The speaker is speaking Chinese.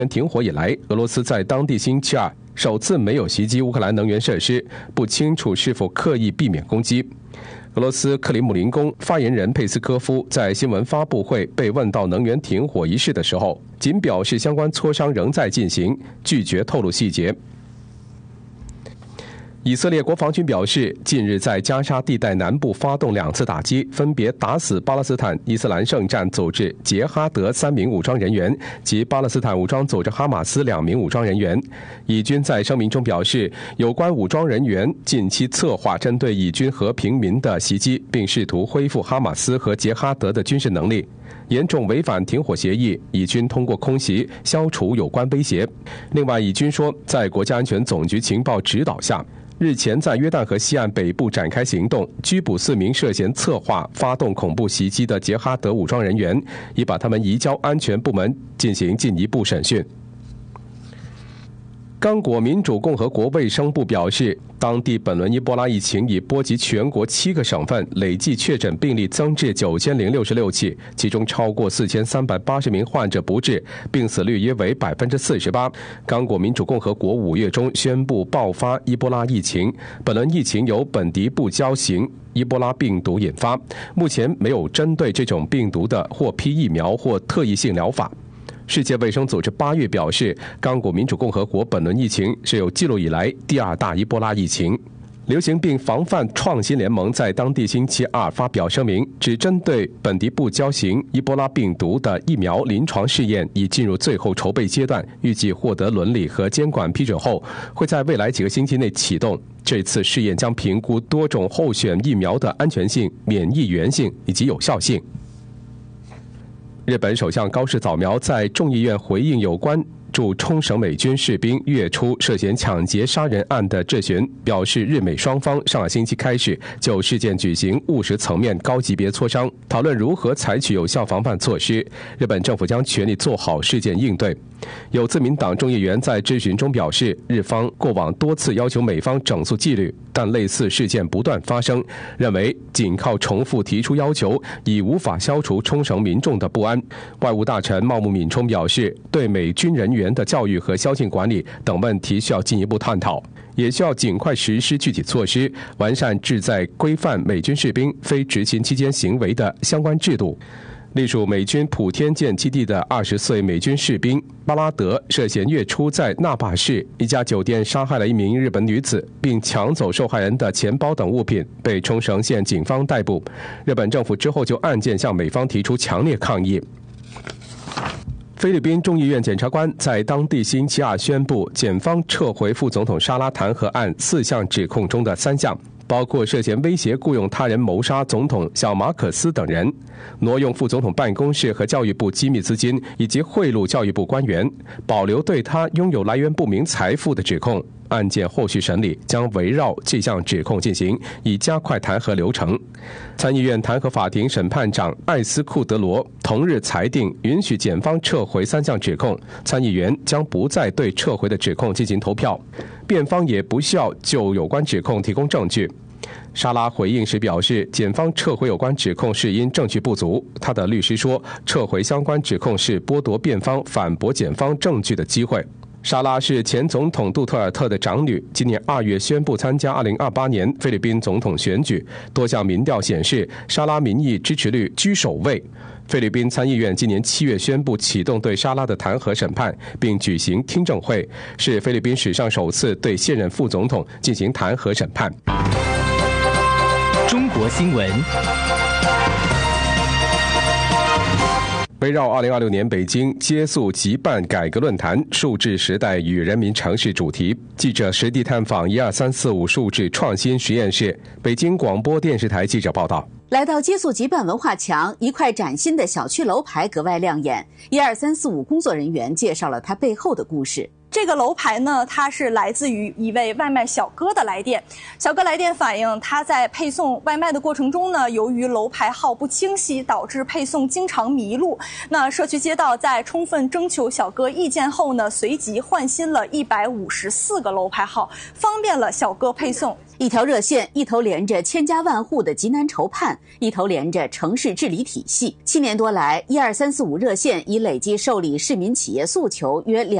停火以来，俄罗斯在当地星期二首次没有袭击乌克兰能源设施，不清楚是否刻意避免攻击。俄罗斯克里姆林宫发言人佩斯科夫在新闻发布会被问到能源停火一事的时候，仅表示相关磋商仍在进行，拒绝透露细节。以色列国防军表示，近日在加沙地带南部发动2次打击，分别打死巴勒斯坦伊斯兰圣战组织杰哈德3名武装人员及巴勒斯坦武装组织哈马斯2名武装人员。以军在声明中表示，有关武装人员近期策划针对以军和平民的袭击，并试图恢复哈马斯和杰哈德的军事能力，严重违反停火协议。以军通过空袭消除有关威胁。另外，以军说，在国家安全总局情报指导下，日前在约旦河西岸北部展开行动，拘捕4名涉嫌策划发动恐怖袭击的杰哈德武装人员，已把他们移交安全部门进行进一步审讯。刚果民主共和国卫生部表示，当地本轮伊波拉疫情已波及全国7个省份，累计确诊病例增至9066起，其中超过4380名患者不治，病死率约为48%。刚果民主共和国5月中宣布爆发伊波拉疫情，本轮疫情由本地不交型伊波拉病毒引发，目前没有针对这种病毒的获批疫苗或特异性疗法。世界卫生组织8月表示，刚果民主共和国本轮疫情是有记录以来第2大伊波拉疫情。流行病防范创新联盟在当地星期二发表声明，指针对本地不交型伊波拉病毒的疫苗临床试验已进入最后筹备阶段，预计获得伦理和监管批准后，会在未来几个星期内启动。这次试验将评估多种候选疫苗的安全性、免疫原性以及有效性。日本首相高市早苗在众议院回应有关驻冲绳美军士兵月初涉嫌抢劫杀人案的质询，表示日美双方上个星期开始就事件举行务实层面高级别磋商，讨论如何采取有效防范措施。日本政府将全力做好事件应对。有自民党众议员在质询中表示，日方过往多次要求美方整肃纪律，但类似事件不断发生，认为仅靠重复提出要求已无法消除冲绳民众的不安。外务大臣茂木敏充表示，对美军人员的教育和宵禁管理等问题需要进一步探讨，也需要尽快实施具体措施，完善旨在规范美军士兵非执勤期间行为的相关制度。隶属美军普天间基地的20岁美军士兵巴拉德涉嫌月初在那霸市一家酒店杀害了一名日本女子，并抢走受害人的钱包等物品，被冲绳县警方逮捕。日本政府之后就案件向美方提出强烈抗议。菲律宾众议院检察官在当地星期二宣布，检方撤回副总统沙拉弹劾案4项指控中的3项，包括涉嫌威胁雇佣他人谋杀总统小马可斯等人，挪用副总统办公室和教育部机密资金，以及贿赂教育部官员，保留对他拥有来源不明财富的指控。案件后续审理将围绕这项指控进行，以加快弹劾流程。参议院弹劾法庭审判长艾斯库德罗同日裁定允许检方撤回3项指控，参议员将不再对撤回的指控进行投票，辩方也不需要就有关指控提供证据。沙拉回应时表示，检方撤回有关指控是因证据不足。他的律师说，撤回相关指控是剥夺辩方反驳检方证据的机会。沙拉是前总统杜特尔特的长女，今年2月宣布参加2028年菲律宾总统选举。多项民调显示，沙拉民意支持率居首位。菲律宾参议院今年7月宣布启动对沙拉的弹劾审判，并举行听证会，是菲律宾史上首次对现任副总统进行弹劾审判。 中国新闻。 围绕2026年北京接宿即办改革论坛数字时代与人民城市主题，记者实地探访12345数字创新实验室。北京广播电视台记者报道。 来到接宿即办文化墙，一块崭新的小区楼牌格外亮眼。12345工作人员介绍了它背后的故事。 这个楼盘呢，它是来自于一位外卖小哥的来电。小哥来电反映，他在配送外卖的过程中呢，由于楼牌号不清晰，导致配送经常迷路。那社区街道在充分征求小哥意见后呢，随即换新了154个楼牌号，方便了小哥配送。 一条热线，一头连着千家万户的急难愁盼，一头连着城市治理体系。7年多来，12345热线已累计受理市民企业诉求约